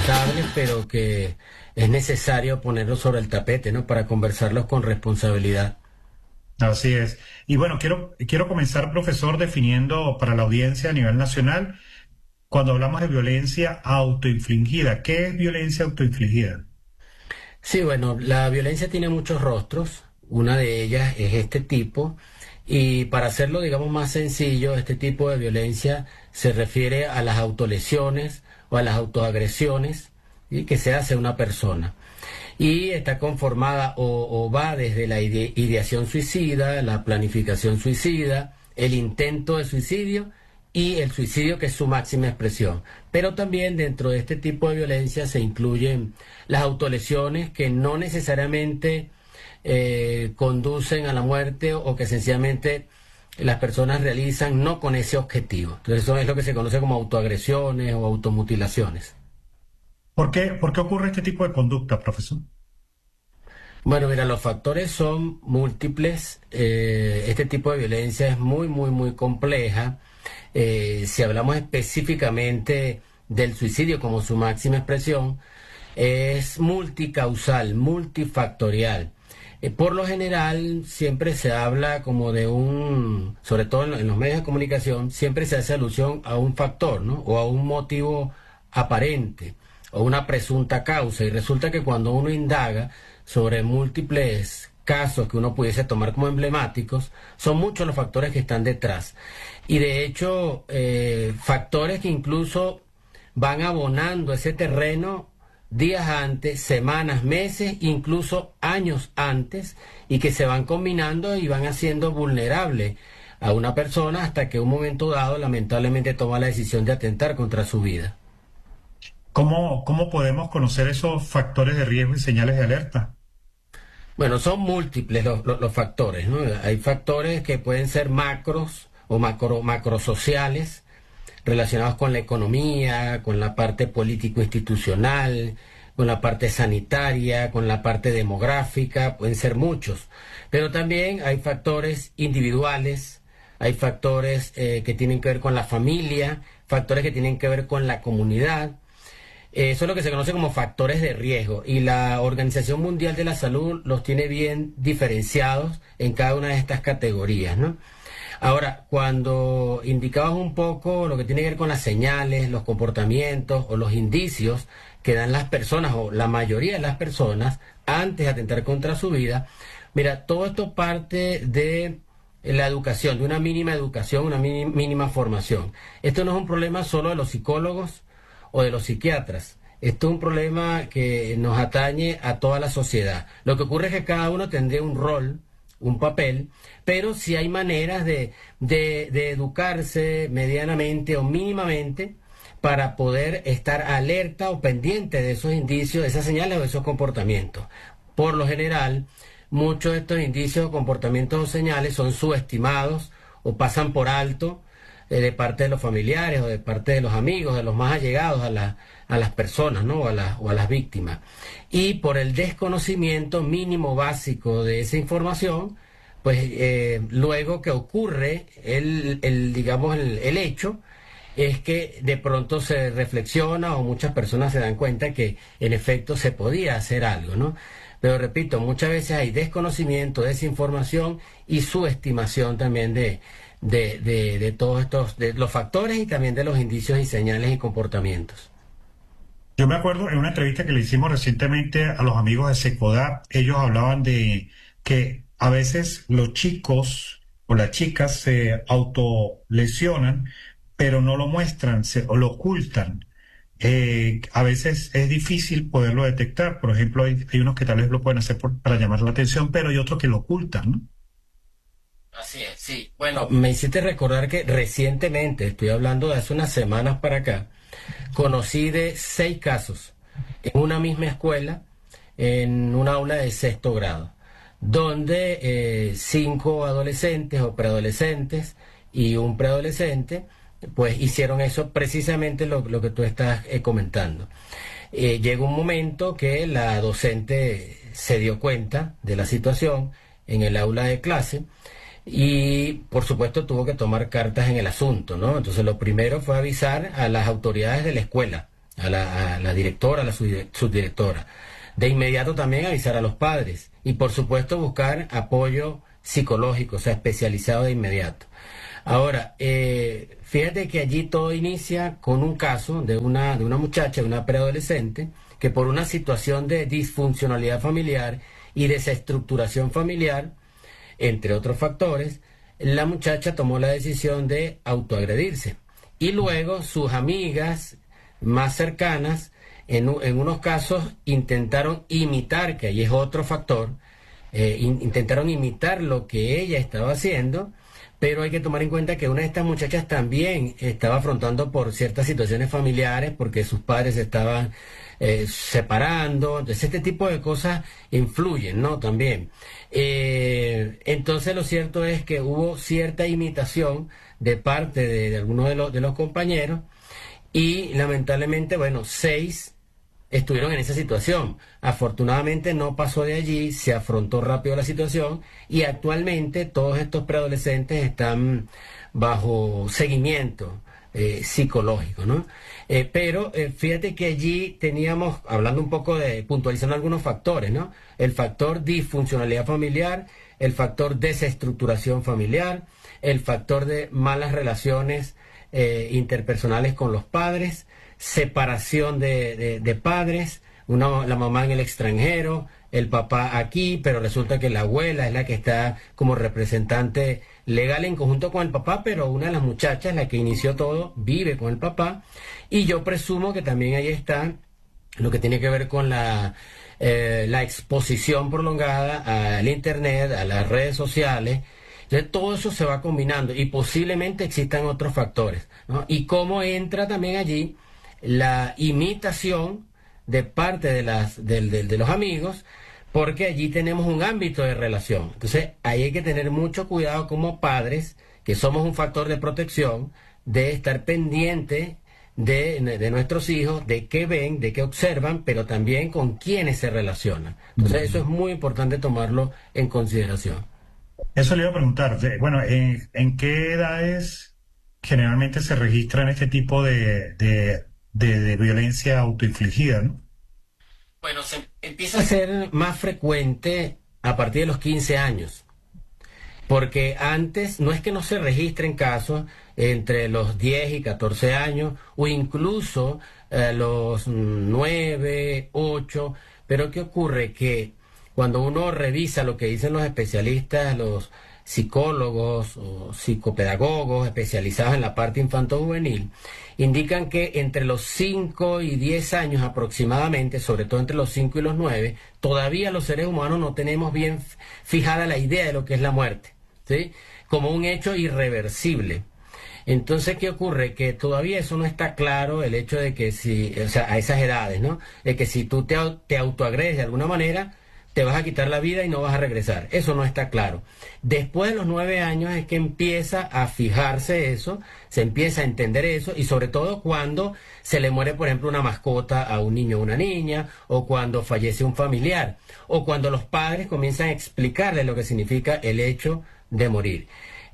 lamentables, pero que es necesario ponerlos sobre el tapete, ¿no? Para conversarlos con responsabilidad. Así es. Y bueno, quiero comenzar, profesor, definiendo para la audiencia a nivel nacional, cuando hablamos de violencia autoinfligida, ¿qué es violencia autoinfligida? Sí, bueno, la violencia tiene muchos rostros. Una de ellas es este tipo. Y para hacerlo, digamos, más sencillo, este tipo de violencia se refiere a las autolesiones o a las autoagresiones y que se hace a una persona. Y está conformada o va desde la ideación suicida, la planificación suicida, el intento de suicidio y el suicidio, que es su máxima expresión. Pero también dentro de este tipo de violencia se incluyen las autolesiones, que no necesariamente conducen a la muerte, o que sencillamente las personas realizan no con ese objetivo. Entonces eso es lo que se conoce como autoagresiones o automutilaciones. Por qué ocurre este tipo de conducta, profesor? Bueno, mira, los factores son múltiples. Este tipo de violencia es muy, muy, muy compleja. Si hablamos específicamente del suicidio como su máxima expresión, es multicausal, multifactorial. Por lo general, siempre se habla como de un, sobre todo en los medios de comunicación, siempre se hace alusión a un factor, ¿no? O a un motivo aparente, o una presunta causa. Y resulta que cuando uno indaga sobre múltiples casos que uno pudiese tomar como emblemáticos, son muchos los factores que están detrás. Y de hecho, factores que incluso van abonando ese terreno días antes, semanas, meses, incluso años antes, y que se van combinando y van haciendo vulnerable a una persona hasta que un momento dado lamentablemente toma la decisión de atentar contra su vida. ¿Cómo podemos conocer esos factores de riesgo y señales de alerta? Bueno, son múltiples los factores, ¿no? Hay factores que pueden ser macros o macrosociales, relacionados con la economía, con la parte político-institucional, con la parte sanitaria, con la parte demográfica, pueden ser muchos. Pero también hay factores individuales, hay factores que tienen que ver con la familia, factores que tienen que ver con la comunidad. Eso es lo que se conoce como factores de riesgo, y la Organización Mundial de la Salud los tiene bien diferenciados en cada una de estas categorías, ¿no? Ahora, cuando indicabas un poco lo que tiene que ver con las señales, los comportamientos o los indicios que dan las personas, o la mayoría de las personas, antes de atentar contra su vida, mira, todo esto parte de la educación, de una mínima educación, una mínima formación. Esto no es un problema solo de los psicólogos o de los psiquiatras. Esto es un problema que nos atañe a toda la sociedad. Lo que ocurre es que cada uno tendría un rol, un papel, pero sí hay maneras de educarse medianamente o mínimamente para poder estar alerta o pendiente de esos indicios, de esas señales o de esos comportamientos. Por lo general, muchos de estos indicios o comportamientos o señales son subestimados o pasan por alto de parte de los familiares o de parte de los amigos, de los más allegados a las personas, ¿no? O a las víctimas. Y por el desconocimiento mínimo básico de esa información, pues luego que ocurre digamos, el hecho, es que de pronto se reflexiona o muchas personas se dan cuenta que en efecto se podía hacer algo, ¿no? Pero repito, muchas veces hay desconocimiento, desinformación y subestimación también de todos estos, de los factores y también de los indicios y señales y comportamientos. Yo me acuerdo en una entrevista que le hicimos recientemente a los amigos de Secodar, ellos hablaban de que a veces los chicos o las chicas se autolesionan, pero no lo muestran, o lo ocultan. A veces es difícil poderlo detectar. Por ejemplo, hay unos que tal vez lo pueden hacer para llamar la atención, pero hay otros que lo ocultan, ¿no? Así es, sí. Bueno, me hiciste recordar que recientemente, estoy hablando de hace unas semanas para acá, conocí de 6 casos en una misma escuela, en un aula de sexto grado, donde 5 adolescentes o preadolescentes y un preadolescente, pues hicieron eso precisamente lo que tú estás comentando. Llegó un momento que la docente se dio cuenta de la situación en el aula de clase y por supuesto tuvo que tomar cartas en el asunto, ¿no? Entonces lo primero fue avisar a las autoridades de la escuela, a la directora, a la subdirectora. De inmediato también avisar a los padres y por supuesto buscar apoyo psicológico, o sea, especializado de inmediato. Ahora, fíjate que allí todo inicia con un caso de una muchacha, de una preadolescente, que por una situación de disfuncionalidad familiar y desestructuración familiar, entre otros factores, la muchacha tomó la decisión de autoagredirse. Y luego sus amigas más cercanas, en unos casos, intentaron imitar, que ahí es otro factor, intentaron imitar lo que ella estaba haciendo, pero hay que tomar en cuenta que una de estas muchachas también estaba afrontando por ciertas situaciones familiares, porque sus padres se estaban separando, entonces este tipo de cosas influyen, ¿no? También. Entonces lo cierto es que hubo cierta imitación de parte de algunos de los compañeros y lamentablemente, bueno, 6 estuvieron en esa situación. Afortunadamente no pasó de allí, se afrontó rápido la situación y actualmente todos estos preadolescentes están bajo seguimiento psicológico, ¿no? Pero fíjate que allí teníamos, hablando un poco de, puntualizando algunos factores, ¿no? El factor disfuncionalidad familiar, el factor desestructuración familiar, el factor de malas relaciones interpersonales con los padres, separación de padres, la mamá en el extranjero, el papá aquí, pero resulta que la abuela es la que está como representante legal en conjunto con el papá, pero una de las muchachas, la que inició todo, vive con el papá, y yo presumo que también ahí está lo que tiene que ver con la exposición prolongada al internet, a las redes sociales. Entonces todo eso se va combinando y posiblemente existan otros factores, ¿no? Y cómo entra también allí la imitación de parte de los amigos, porque allí tenemos un ámbito de relación. Entonces ahí hay que tener mucho cuidado como padres, que somos un factor de protección, de estar pendiente de nuestros hijos, de qué ven, de qué observan, pero también con quiénes se relacionan. Entonces eso es muy importante tomarlo en consideración. Eso le iba a preguntar. Bueno, ¿en qué edades generalmente se registran este tipo de violencia autoinfligida, ¿no? Bueno, se empieza a ser más frecuente a partir de los 15 años, porque antes no es que no se registren casos entre los 10 y 14 años, o incluso los 9, 8, pero ¿qué ocurre? Que cuando uno revisa lo que dicen los especialistas, los psicólogos o psicopedagogos especializados en la parte infanto-juvenil, indican que entre los 5 y 10 años aproximadamente, sobre todo entre los 5 y los 9, todavía los seres humanos no tenemos bien fijada la idea de lo que es la muerte, ¿sí? Como un hecho irreversible. Entonces, ¿qué ocurre? Que todavía eso no está claro, el hecho de que si, o sea, a esas edades, ¿no? De que si tú te autoagredes de alguna manera, te vas a quitar la vida y no vas a regresar. Eso no está claro. Después de los 9 años es que empieza a fijarse eso, se empieza a entender eso, y sobre todo cuando se le muere, por ejemplo, una mascota a un niño o una niña, o cuando fallece un familiar, o cuando los padres comienzan a explicarle lo que significa el hecho de morir.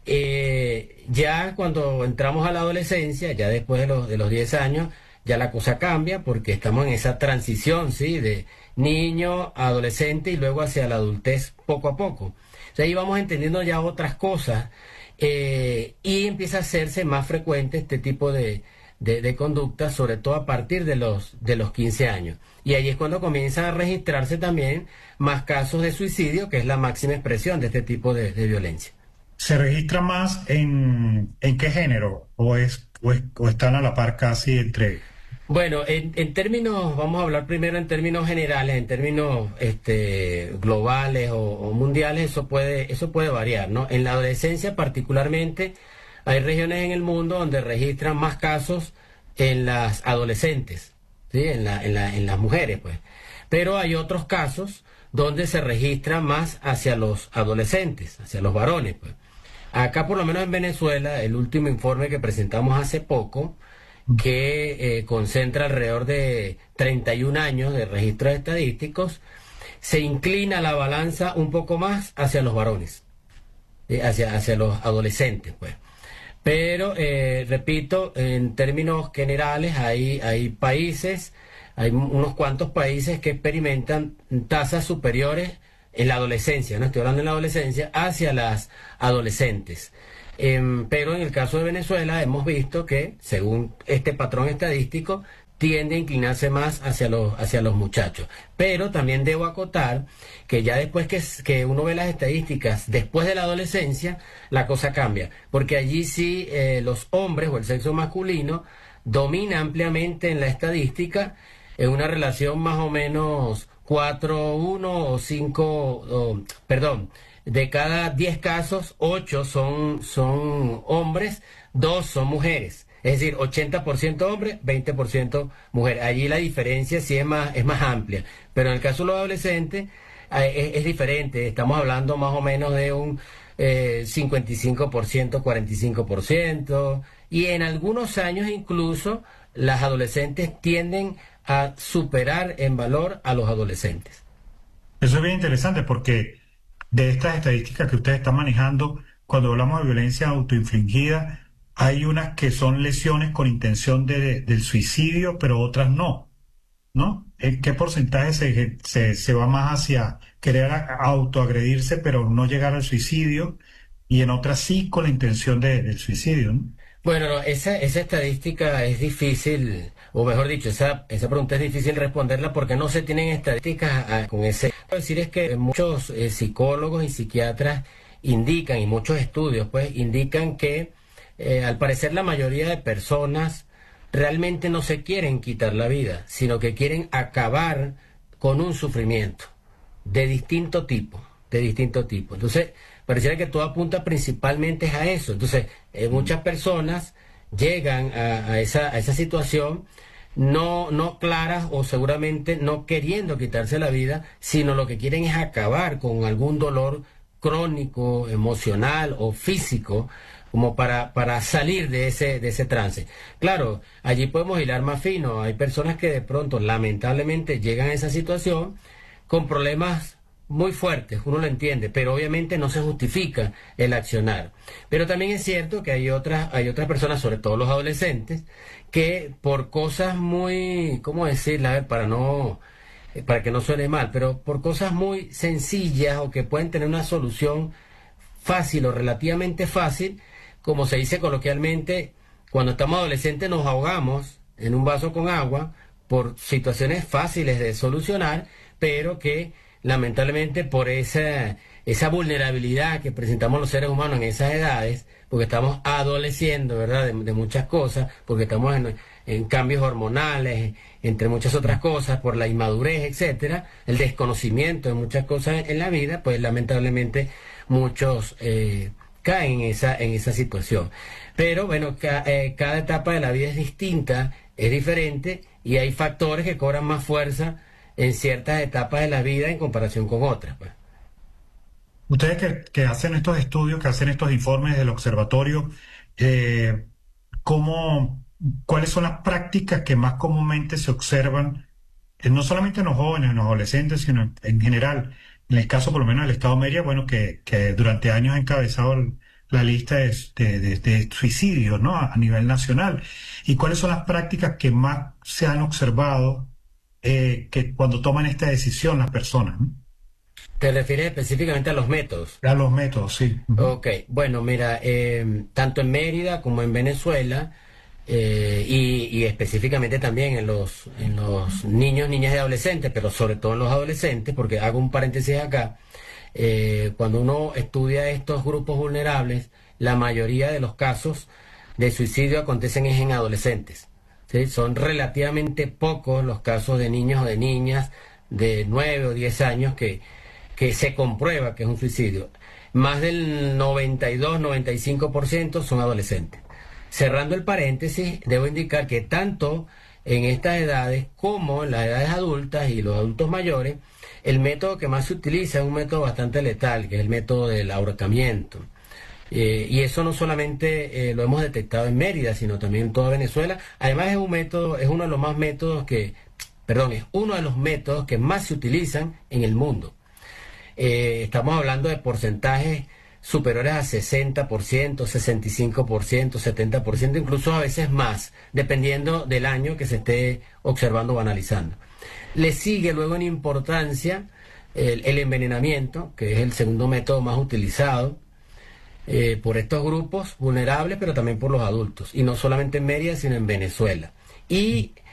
Ya cuando entramos a la adolescencia, ya después de los 10 años, ya la cosa cambia porque estamos en esa transición, ¿sí? De niño a adolescente y luego hacia la adultez poco a poco. O sea, ahí vamos entendiendo ya otras cosas y empieza a hacerse más frecuente este tipo de conductas, sobre todo a partir de los 15 años. Y ahí es cuando comienzan a registrarse también más casos de suicidio, que es la máxima expresión de este tipo de violencia. ¿Se registra más en qué género o están a la par casi entre... Bueno, en términos, vamos a hablar primero en términos generales, en términos globales o mundiales, eso puede variar, ¿no? En la adolescencia particularmente, hay regiones en el mundo donde registran más casos en las adolescentes, ¿sí? En las mujeres, pues. Pero hay otros casos donde se registra más hacia los adolescentes, hacia los varones, pues. Acá, por lo menos en Venezuela, el último informe que presentamos hace poco, que concentra alrededor de 31 años de registros estadísticos, se inclina la balanza un poco más hacia los varones, hacia los adolescentes, pues. Pero, repito, en términos generales hay países, hay unos cuantos países que experimentan tasas superiores en la adolescencia, no estoy hablando en la adolescencia, hacia las adolescentes. Pero en el caso de Venezuela hemos visto que, según este patrón estadístico, tiende a inclinarse más hacia los muchachos. Pero también debo acotar que ya después que uno ve las estadísticas, después de la adolescencia, la cosa cambia. Porque allí sí los hombres o el sexo masculino domina ampliamente en la estadística en una relación más o menos 4-1 o 5, perdón, de cada 10 casos, 8 son hombres, 2 son mujeres. Es decir, 80% hombres, 20% mujeres. Allí la diferencia sí es más amplia. Pero en el caso de los adolescentes es diferente. Estamos hablando más o menos de un 55%, 45%. Y en algunos años incluso las adolescentes tienden a superar en valor a los adolescentes. Eso es bien interesante porque de estas estadísticas que ustedes están manejando, cuando hablamos de violencia autoinfligida, hay unas que son lesiones con intención del suicidio, pero otras no, ¿no? ¿En qué porcentaje se va más hacia querer autoagredirse, pero no llegar al suicidio? Y en otras sí con la intención del suicidio, ¿no? Bueno, no, esa estadística es difícil, o mejor dicho, esa pregunta es difícil responderla porque no se tienen estadísticas con ese. Lo que quiero decir es que muchos psicólogos y psiquiatras indican, y muchos estudios pues indican que al parecer la mayoría de personas realmente no se quieren quitar la vida, sino que quieren acabar con un sufrimiento de distinto tipo, de distinto tipo. Entonces, pareciera que todo apunta principalmente a eso. Entonces, muchas personas llegan a esa situación no claras o seguramente no queriendo quitarse la vida, sino lo que quieren es acabar con algún dolor crónico, emocional o físico, como para salir de ese trance. Claro, allí podemos hilar más fino. Hay personas que de pronto, lamentablemente, llegan a esa situación con problemas muy fuertes, uno lo entiende, pero obviamente no se justifica el accionar. Pero también es cierto que hay otras personas, sobre todo los adolescentes, que por cosas muy, ¿cómo decirla? A ver, para que no suene mal, pero por cosas muy sencillas o que pueden tener una solución fácil o relativamente fácil, como se dice coloquialmente, cuando estamos adolescentes nos ahogamos en un vaso con agua por situaciones fáciles de solucionar, pero que lamentablemente por esa vulnerabilidad que presentamos los seres humanos en esas edades, porque estamos adoleciendo, ¿verdad?, de muchas cosas, porque estamos en cambios hormonales, entre muchas otras cosas, por la inmadurez, etcétera, el desconocimiento de muchas cosas en la vida, pues lamentablemente muchos caen en esa situación. Pero bueno, cada etapa de la vida es distinta, es diferente, y hay factores que cobran más fuerza en ciertas etapas de la vida en comparación con otras, pues. Ustedes que hacen estos estudios, que hacen estos informes del observatorio, eh, ¿cómo, cuáles son las prácticas que más comúnmente se observan, no solamente en los jóvenes, en los adolescentes, sino en general? En el caso, por lo menos, del Estado Mérida, bueno, que durante años ha encabezado la lista de suicidios, ¿no? A nivel nacional. ¿Y cuáles son las prácticas que más se han observado que cuando toman esta decisión las personas, ¿no? ¿Te refieres específicamente a los métodos? A los métodos, sí. Ujú. Ok, bueno, mira, tanto en Mérida como en Venezuela, y específicamente también en los niños, niñas y adolescentes, pero sobre todo en los adolescentes, porque hago un paréntesis acá, cuando uno estudia estos grupos vulnerables, la mayoría de los casos de suicidio acontecen es en adolescentes, ¿sí? Son relativamente pocos los casos de niños o de niñas de 9 o 10 años que se comprueba que es un suicidio. Más del 92-95% son adolescentes. Cerrando el paréntesis, debo indicar que tanto en estas edades como en las edades adultas y los adultos mayores, el método que más se utiliza es un método bastante letal, que es el método del ahorcamiento. Y eso no solamente lo hemos detectado en Mérida, sino también en toda Venezuela. Además es uno de los es uno de los métodos que más se utilizan en el mundo. Estamos hablando de porcentajes superiores a 60%, 65%, 70%, incluso a veces más, dependiendo del año que se esté observando o analizando. Le sigue luego en importancia el envenenamiento, que es el segundo método más utilizado por estos grupos vulnerables, pero también por los adultos, y no solamente en Mérida, sino en Venezuela. Y